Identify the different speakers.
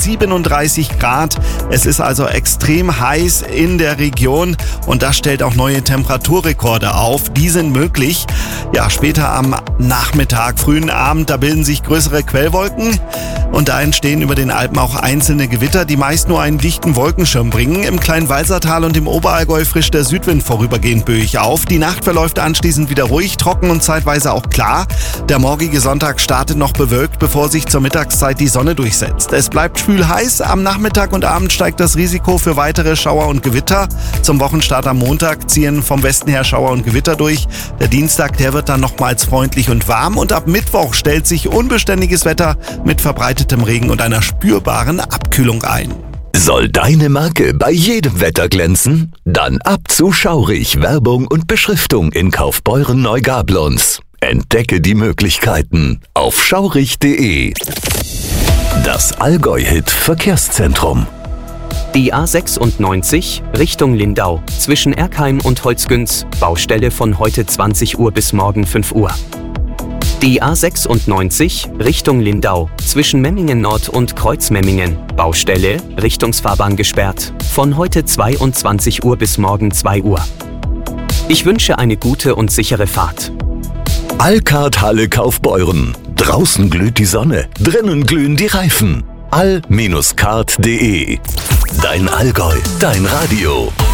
Speaker 1: 37 Grad. Es ist also extrem heiß in der Region und das stellt auch neue Temperaturrekorde auf. Die sind möglich. Ja, später am Nachmittag, frühen Abend, da bilden sich größere Quellwolken und da entstehen über den Alpen auch einzelne Gewitter, die meist nur einen dichten Wolkenschirm bringen. Im kleinen Walsertal und im Oberallgäu frischt der Südwind vorübergehend böig auf. Die Nacht verläuft anschließend wieder ruhig, trocken und zeitweise auch klar. Der morgige Sonntag startet noch bewölkt, bevor sich zur Mittagszeit die Sonne durchsetzt. Es bleibt schwül heiß. Am Nachmittag und Abend steigt das Risiko für weitere Schauer und Gewitter. Zum Wochenstart am Montag ziehen vom Westen her Schauer und Gewitter durch. Der Dienstag, der wird dann nochmals freundlich und warm. Und ab Mittwoch stellt sich unbeständiges Wetter mit verbreitetem Regen und einer spürbaren Abkühlung ein.
Speaker 2: Soll deine Marke bei jedem Wetter glänzen? Dann ab zu Schaurich. Werbung und Beschriftung in Kaufbeuren Neugablonz. Entdecke die Möglichkeiten auf schaurich.de. Das Allgäu-Hit Verkehrszentrum.
Speaker 3: Die A96 Richtung Lindau zwischen Erkheim und Holzgünz, Baustelle von heute 20 Uhr bis morgen 5 Uhr. Die A96 Richtung Lindau zwischen Memmingen Nord und Kreuzmemmingen, Baustelle, Richtungsfahrbahn gesperrt, von heute 22 Uhr bis morgen 2 Uhr. Ich wünsche eine gute und sichere Fahrt.
Speaker 2: Alcard Halle Kaufbeuren. Draußen glüht die Sonne, drinnen glühen die Reifen. all-card.de. Dein Allgäu, dein Radio.